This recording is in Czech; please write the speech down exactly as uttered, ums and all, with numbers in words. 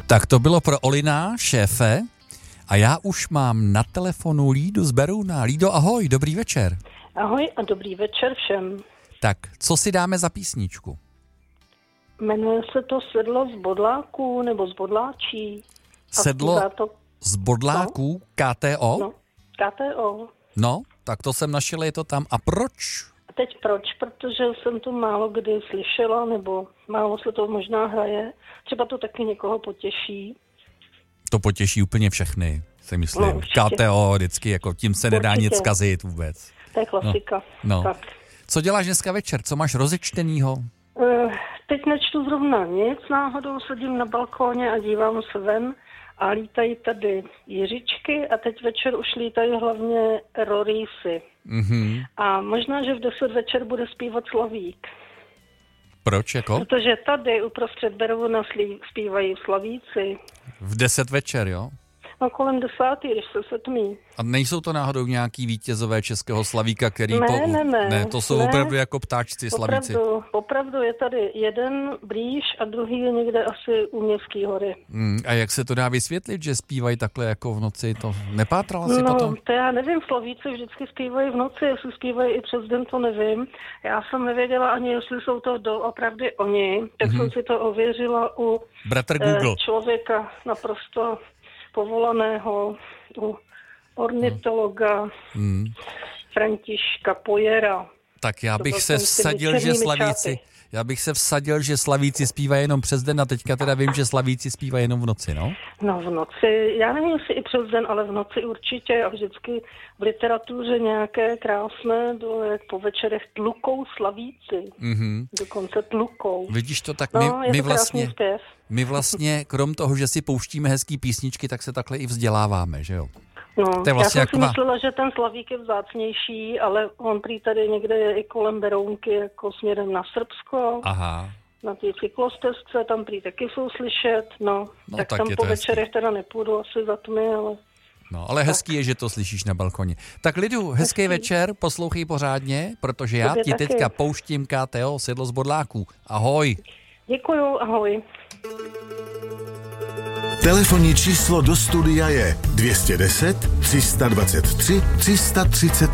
Tak to bylo pro Olina, šéfe. A já už mám na telefonu Lídu z Berouna. Lído, ahoj, dobrý večer. Ahoj a dobrý večer všem. Tak, co si dáme za písničku? Jmenuje se to Sedlo z bodláků nebo z bodláčí. Sedlo to... z bodláků? No. K T O? No, K T O. No, tak to jsem našel, je to tam. A proč? A teď proč? Protože jsem to málo kdy slyšela, nebo málo se to možná hraje. Třeba to taky někoho potěší. To potěší úplně všechny, si myslím. No, K T O vždycky, jako tím se nedá určitě. nic zkazit vůbec. To je klasika. No, no. Tak. Co děláš dneska večer? Co máš rozečtenýho? Uh, teď nečtu zrovna nic, náhodou sedím na balkóně a dívám se ven a lítají tady jiřičky a teď večer už lítají hlavně rorýsy. Mm-hmm. A možná, že v deset večer bude zpívat Slavík. Proč jako? Protože tady uprostřed Berouna zpívají Slavíci. V deset večer, jo? No kolem desátý, když se setmí. A nejsou to náhodou nějaký vítězové českého Slavíka, který... Ne, po... ne, ne. Ne, to jsou ne. opravdu jako ptáčci Slavíci. Opravdu, opravdu je tady jeden blíž a druhý je někde asi u Městský hory. Hmm, a jak se to dá vysvětlit, že zpívají takhle jako v noci? To nepátrala si no, potom? to já nevím, Slavíci vždycky zpívají v noci, jestli zpívají i přes den, to nevím. Já jsem nevěděla ani, jestli jsou to doopravdy oni, tak mm-hmm. jsem si to ověřila u Bratr Google. Eh, člověka naprosto povolaného, u ornitologa hmm. Františka Pojera. Tak já bych se vsadil, že Slavíci, čáty. já bych se vsadil, že Slavíci zpívají jenom přes den a teďka teda vím, že Slavíci zpívají jenom v noci, no? No v noci, já nevím, jestli i přes den, ale v noci určitě a vždycky v literatuře nějaké krásné, do, jak po večerech tlukou Slavíci. Mm-hmm. Dokonce tlukou. Vidíš to, tak no, my, my vlastně, my vlastně, krom toho, že si pouštíme hezký písničky, tak se takhle i vzděláváme, že jo? No, to je vlastně já jsem jako... si myslela, že ten Slavík je vzácnější, ale on prý tady někde je i kolem Berounky, jako směrem na Srbsko. Aha. Na té cyklostezce, tam prý taky jsou slyšet, no. no tak, tak tam po hezký. večerech teda nepůjdu asi za tmy, ale... No, ale hezký tak. je, že to slyšíš na balkoně. Tak Lidu, hezký, hezký večer, poslouchej pořádně, protože já Tobě ti taky. teďka pouštím K T O, Sedlo z bodláků. Ahoj. Děkuju, ahoj. Telefonní číslo do studia je dvě stě deset, tři sta dvacet tři, tři sta třicet